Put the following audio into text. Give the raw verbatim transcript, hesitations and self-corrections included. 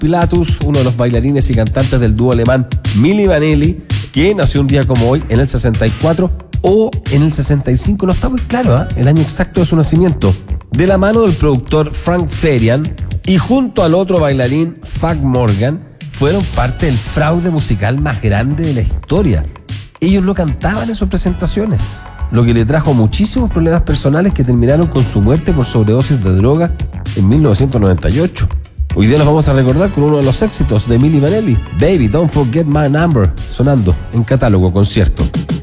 Pilatus, uno de los bailarines y cantantes del dúo alemán Milli Vanilli, que nació un día como hoy, en el sesenta y cuatro o en el sesenta y cinco, no está muy claro, ¿eh? el año exacto de su nacimiento, de la mano del productor Frank Farian y junto al otro bailarín Fag Morgan, fueron parte del fraude musical más grande de la historia. Ellos no cantaban en sus presentaciones, lo que le trajo muchísimos problemas personales que terminaron con su muerte por sobredosis de droga en mil novecientos noventa y ocho. Hoy día los vamos a recordar con uno de los éxitos de Milli Vanilli, Baby Don't Forget My Number, sonando en Catálogo Concierto.